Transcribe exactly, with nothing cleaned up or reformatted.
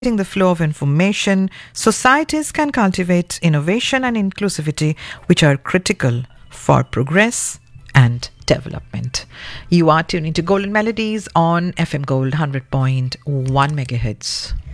the flow of information, societies can cultivate innovation and inclusivity, which are critical for progress and development. You are tuning to Golden Melodies on F M Gold one hundred point one megahertz.